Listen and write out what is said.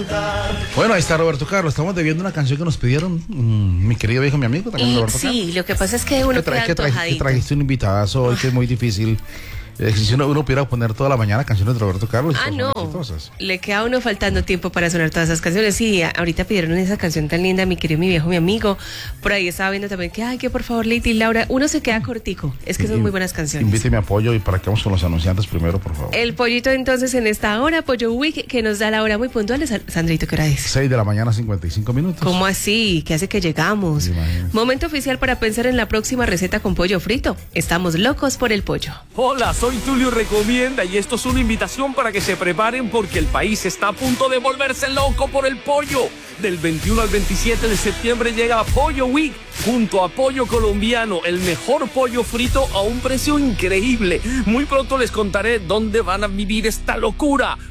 Bueno, ahí está Roberto Carlos. Estamos debiendo una canción que nos pidieron mi querido viejo, mi amigo también, Roberto Carlos. Sí, lo que pasa es que uno queda antojadito. Trajiste un invitadazo hoy que es muy difícil. Si uno pudiera poner toda la mañana canciones de Roberto Carlos. No, le queda a uno faltando tiempo para sonar todas esas canciones. Sí, ahorita pidieron esa canción tan linda, mi querido, mi viejo, mi amigo. Por ahí estaba viendo también que por favor, Lady Laura, uno se queda cortico. Es que son muy buenas canciones. Invíteme apoyo y para que vamos con los anunciantes primero, por favor. El pollito entonces en esta hora, Pollo Week, que nos da la hora muy puntual. Sandrito, ¿qué hora es? 6 de la mañana, 55 minutos. ¿Cómo así? ¿Qué hace que llegamos? Momento oficial para pensar en la próxima receta con pollo frito. Estamos locos por el pollo. Hola, soy Tulio Recomienda y esto es una invitación para que se preparen porque el país está a punto de volverse loco por el pollo. Del 21 al 27 de septiembre llega Pollo Week junto a Pollo Colombiano, el mejor pollo frito a un precio increíble. Muy pronto les contaré dónde van a vivir esta locura.